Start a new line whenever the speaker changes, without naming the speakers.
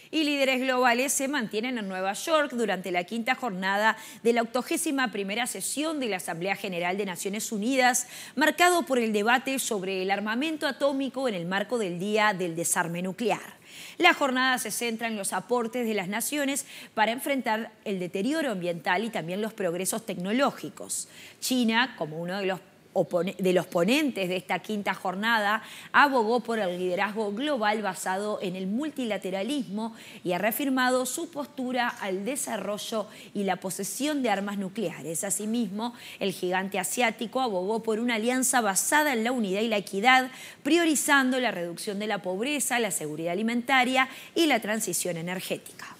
Y líderes globales se mantienen en Nueva York durante la quinta jornada de la 81ª sesión de la Asamblea General de Naciones Unidas, marcado por el debate sobre el armamento atómico en el marco del Día del Desarme Nuclear. La jornada se centra en los aportes de las naciones para enfrentar el deterioro ambiental y también los progresos tecnológicos. China, como uno de los ponentes de esta quinta jornada, abogó por el liderazgo global basado en el multilateralismo y ha reafirmado su postura al desarrollo y la posesión de armas nucleares. Asimismo, el gigante asiático abogó por una alianza basada en la unidad y la equidad, priorizando la reducción de la pobreza, la seguridad alimentaria y la transición energética.